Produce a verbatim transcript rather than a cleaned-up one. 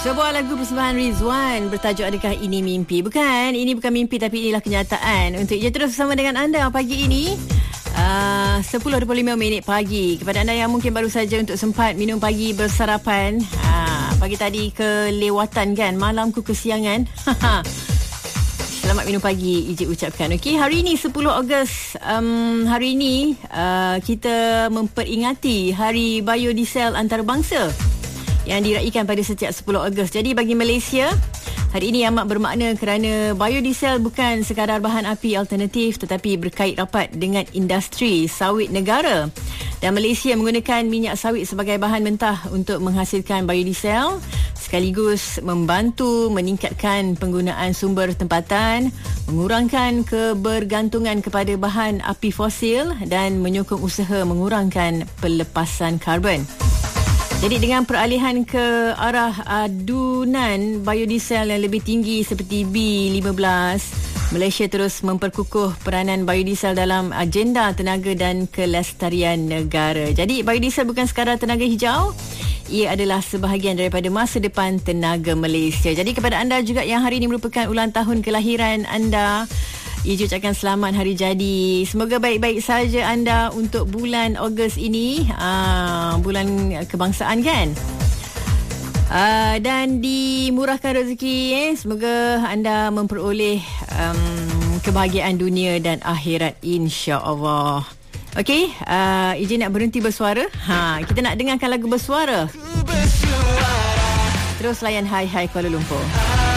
Sebuah lagu persembahan Rizwan bertajuk Adakah Ini Mimpi? Bukan, ini bukan mimpi tapi inilah kenyataan. Untuk ia terus bersama dengan anda pagi ini uh, sepuluh dua puluh lima minit pagi. Kepada anda yang mungkin baru saja untuk sempat minum pagi bersarapan, uh, pagi tadi kelewatan kan, malamku kesiangan. Selamat minum pagi Ijik ucapkan. Okey, hari ini sepuluh Ogos. Um, hari ini uh, kita memperingati Hari Biodiesel Antarabangsa yang diraikan pada setiap sepuluh Ogos. Jadi bagi Malaysia, hari ini amat bermakna kerana biodiesel bukan sekadar bahan api alternatif tetapi berkait rapat dengan industri sawit negara. Dan Malaysia menggunakan minyak sawit sebagai bahan mentah untuk menghasilkan biodiesel, sekaligus membantu meningkatkan penggunaan sumber tempatan, mengurangkan kebergantungan kepada bahan api fosil dan menyokong usaha mengurangkan pelepasan karbon. Jadi dengan peralihan ke arah adunan biodiesel yang lebih tinggi seperti B lima belas, Malaysia terus memperkukuh peranan biodiesel dalam agenda tenaga dan kelestarian negara. Jadi biodiesel bukan sekadar tenaga hijau, ia adalah sebahagian daripada masa depan tenaga Malaysia. Jadi kepada anda juga yang hari ini merupakan ulang tahun kelahiran anda, Iju ucapkan selamat hari jadi. Semoga baik-baik saja anda untuk bulan Ogos ini, aa, bulan kebangsaan kan. Uh, dan dimurahkan rezeki, eh. Semoga anda memperoleh um, kebahagiaan dunia dan akhirat, insya-Allah. Okey, uh, izin nak berhenti bersuara. Ha, kita nak dengarkan lagu bersuara. Terus layan Hai Hai Kuala Lumpur.